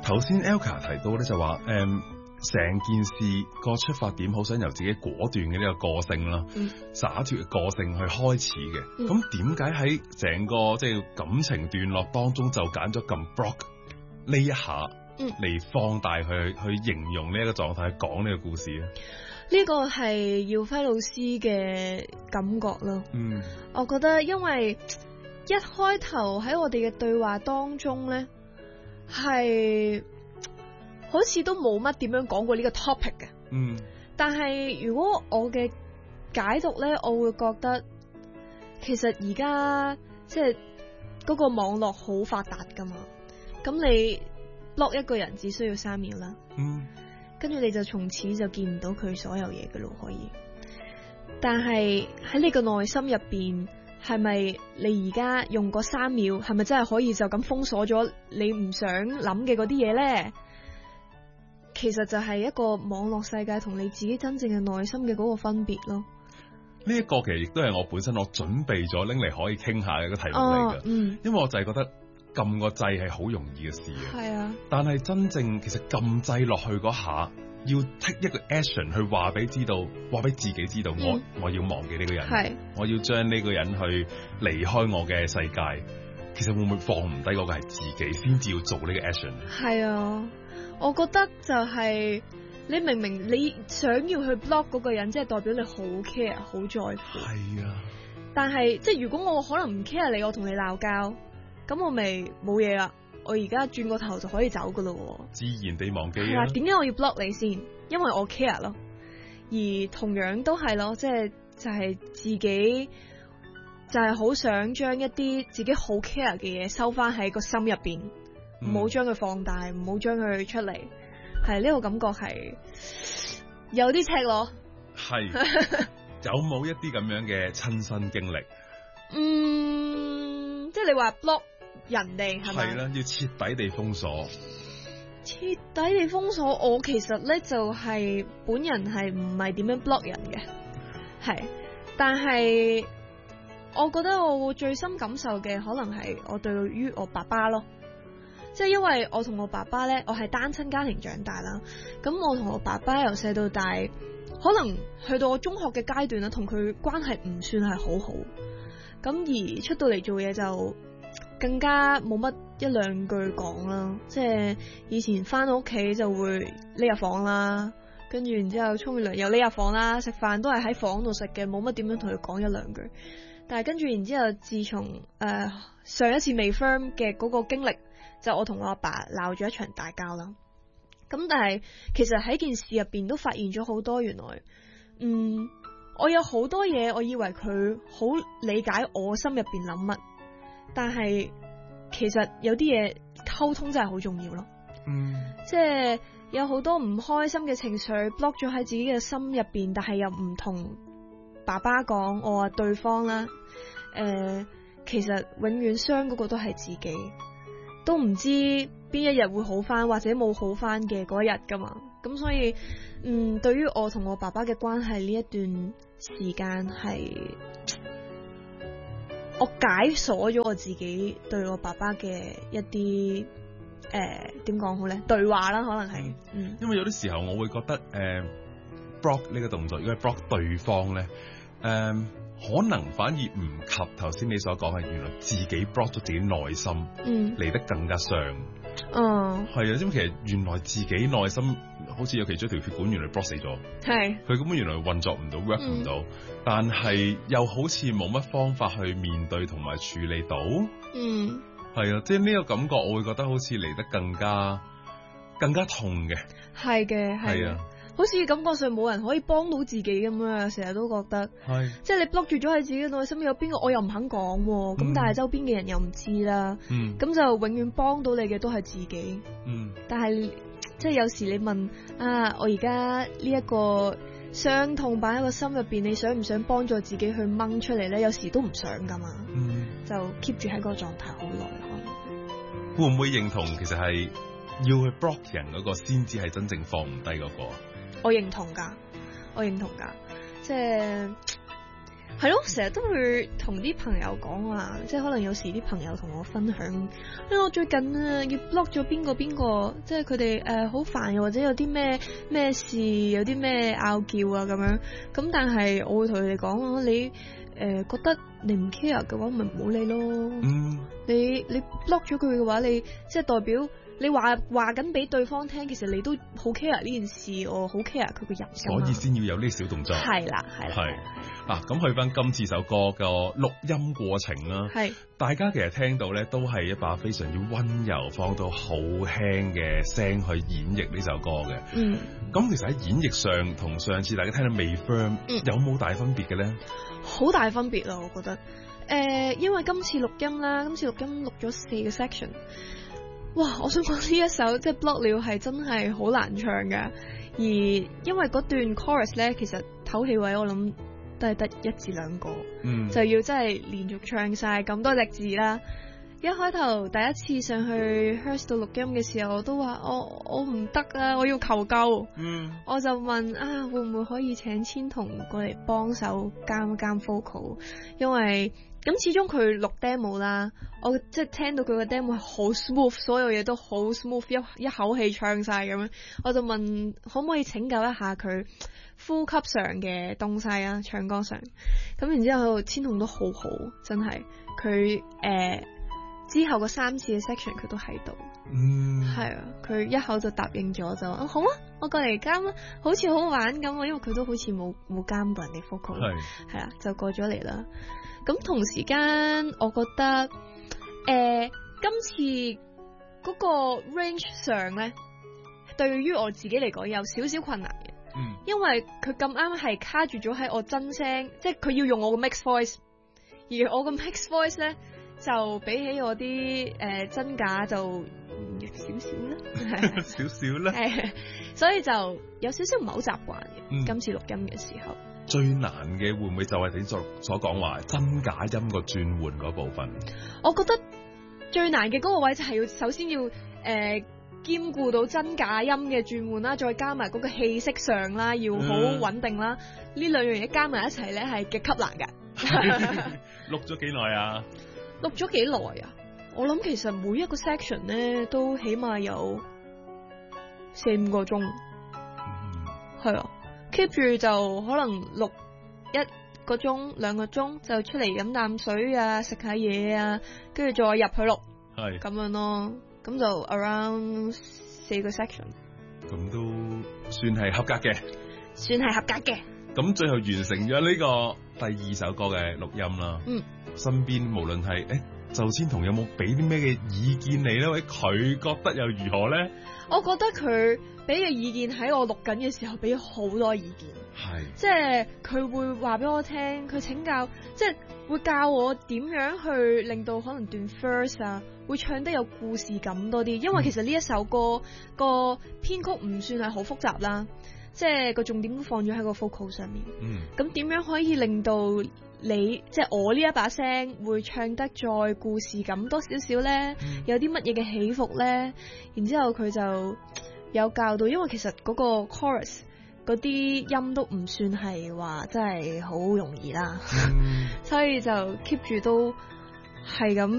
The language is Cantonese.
頭先 Elka 提到咧就話成件事個出發點好想由自己果斷嘅呢個個性啦，灑脫嘅個性去開始嘅。咁點解喺成個即係感情段落當中就揀咗咁 block 呢一下嚟放大去形容呢一個狀態，去講呢個故事咧？ 呢個係耀輝老師嘅感覺咯。我覺得因為一開頭喺我哋嘅對話當中咧，係好似都冇乜點樣講過呢個 topic 嘅。但係如果我嘅解讀咧，我會覺得其實而家即係嗰個網絡好發達噶嘛，咁你 block 一個人只需要3秒啦。跟住你就從此就見唔到佢所有嘢嘅咯，可以。但係喺你個內心入邊，係咪你而家用嗰3秒，係咪真係可以就咁封鎖咗你唔想諗嘅嗰啲嘢呢？其實就係一個網絡世界同你自己真正嘅內心嘅嗰個分別咯。 呢一個其實亦都係我本身我準備咗拎嚟可以傾下嘅一個題目嚟嘅。因為我就係覺得撳個掣係好容易嘅事嘅，係啊。但係真正其實撳掣落去嗰下，要 take 一個 action 去話俾自己知道，我要忘記呢個人，我要將呢個人去離開我嘅世界。其實會唔會放唔低嗰個係自己先至要做呢個 action？係啊，我覺得就係你明明你想要去 block 嗰個人，即係代表你好 care 好在乎。係啊。但係即係如果我可能唔 care 你，我同你鬧交。咁我咪冇嘢啦，我而家轉個頭就可以走噶咯， 自然地忘記啦。係啊，點解我要 block 你先？因為我 care 咯。而同樣都係咯，即係就係自己就係好想將一啲自己好 care 嘅嘢收翻喺個心入邊，唔好將佢放大，唔好將佢出嚟。係呢個感覺係有啲赤裸。係有冇一啲咁樣嘅親身經歷？ 即係你話 block 人哋係咪？係啦，要徹底地封鎖。 徹底地封鎖，我其實咧就係本人係唔係點樣 block 人嘅，係，但係我覺得我最深感受嘅可能係我對於我爸爸咯，即係因為我同我爸爸咧，我係單親家庭長大啦，咁我同我爸爸由細到大，可能去到我中學嘅階段啦，同佢關係唔算係好好。咁而出到嚟做嘢就更加冇乜一兩句講啦，即係以前翻到屋企就會匿入房啦，跟住然之後沖完涼又匿入房啦，食飯都係喺房度食嘅，冇乜點樣同佢講一兩句。但係跟住然之後，自從上一次未 firm 嘅嗰個經歷，就我同我阿爸鬧咗一場大交啦。咁但係其實喺件事入邊都發現咗好多，原來我有好多嘢，我以為佢好理解我心入邊諗乜，但係其實有啲嘢溝通真係好重要咯。即係有好多唔開心嘅情緒 block 咗喺自己嘅心入邊，但係又唔同爸爸講，我話對方啦，其實永遠傷嗰個都係自己，都唔知邊一日會好翻或者冇好翻嘅嗰一日噶嘛。咁所以對於我同我爸爸嘅關係呢一段時間係我解鎖咗我自己對我爸爸嘅一啲點講好咧，對話啦，可能係因為有啲時候我會覺得block 呢個動作，如果係 block 對方咧，可能反而唔及頭先你所講嘅，原來自己 block 咗自己內心嚟得更加傷。係啊，因為其實原來自己內心好似有其中一條血管原來 block 死咗，係佢根本原來運作唔到 work 唔到，但係又好似冇乜方法去面對同埋處理到。係啊，即係呢個感覺我會覺得好似嚟得更加痛嘅。係嘅，係啊，好似感覺上冇人可以幫到自己咁樣，成日都覺得係，即係你 block 住咗喺自己內心，有邊個我又唔肯講，咁但係周邊嘅人又唔知啦，咁就永遠幫到你嘅都係自己。但係即係有時你問啊，我而家呢一個傷痛擺喺個心入邊，你想唔想幫助自己去掹出嚟咧？有時都唔想噶嘛，就 keep 住喺嗰個狀態好耐。可能會唔會認同其實係要去 block 人嗰個先至係真正放唔低嗰個？ 我認同噶，即係係咯，成日都會同啲朋友講話，即係可能有時啲朋友同我分享，我最近啊要 block 咗邊個邊個，即係佢哋好煩，又或者有啲咩事，有啲咩拗撬啊咁樣。咁但係我會同佢哋講，你覺得你唔 care 嘅話，咪唔好理咯。你 block 咗佢嘅話，你即係代表。你話緊俾對方聽，其實你都好 care 呢件事，我好 care 佢個人， 所以先要有呢啲小動作。 係啦。 嗱，咁去翻今次首歌個錄音過程啦。係，大家其實聽到咧都係一把非常之溫柔，放到好輕嘅聲去演繹呢首歌嘅。咁其實喺演繹上同上次大家聽到未 firm，有冇大分別嘅咧？ 好大分別啊，我覺得。因為今次錄音錄咗4個 section。哇！我想講呢一首即係 block 了係真係好難唱㗎，而因為嗰段 chorus 咧，其實唞氣位我諗都係得1至2個，就要真係連續唱晒咁多隻字啦。一開頭第一次上去 rehearse 到錄音嘅時候，我都話我唔得啊，我要求救。我就問啊，會唔會可以請千桐過嚟幫手監 vocal， 因為咁始終佢錄 demo 啦，我即係聽到佢個 demo 係好 smooth， 所有嘢都好 smooth， 一口氣唱晒咁樣，我就問可唔可以拯救一下佢呼吸上嘅東西啊，唱歌上。咁然之後千桐都好好，真係佢之後個3次嘅 section 佢都喺度，係啊，佢一口就答應咗就好啊，我過嚟監啊，好似好玩咁啊，因為佢都好似冇監過人哋 vocal， 係啊，就過咗嚟啦。咁同時間，我覺得今次嗰個 range 上咧，對於我自己嚟講有少少困難嘅，因為佢咁啱係卡住咗喺我真聲，即係佢要用我個 mix voice， 而我個 mix voice 咧就比起我啲真假就弱少少啦， 少少啦， 所以就有少少唔係好習慣嘅。今次錄音嘅時候。 最難嘅會唔會就係你所講話真假音個轉換嗰部分？我覺得最難嘅嗰個位就係要首先要兼顧到真假音嘅轉換啦，再加埋嗰個氣息上啦，要好穩定啦。呢兩樣嘢加埋一齊咧係極級難嘅。 錄咗幾耐啊？ 錄咗幾耐啊？我諗其實每一個 section 咧都起碼有4-5個鐘。係啊。keep 住就可能錄1個鐘2個鐘就出嚟飲啖水啊，食下嘢啊，跟住再入去錄，係咁樣咯。咁就 around 4個 section， 咁都算係合格嘅， 算係合格嘅。 咁最後完成咗呢個第2首歌嘅錄音啦。身邊無論係就千桐有冇俾啲咩嘅意見你咧？或者佢覺得又如何咧？ 我覺得佢俾嘅意見喺我錄緊嘅時候俾咗好多意見，即係佢會話俾我聽，佢請教，即係會教我點樣去令到可能段 verse 啊會唱得有故事感多啲，因為其實呢一首歌個編曲唔算係好複雜啦，即係個重點都放咗喺個 vocal 上面。咁點樣可以令到你即係我呢一把聲會唱得再故事感多少少咧？有啲乜嘢嘅起伏咧？然之後佢就有教到，因為其實嗰個 chorus 嗰啲音都唔算係話真係好容易啦，所以就 keep 住都係咁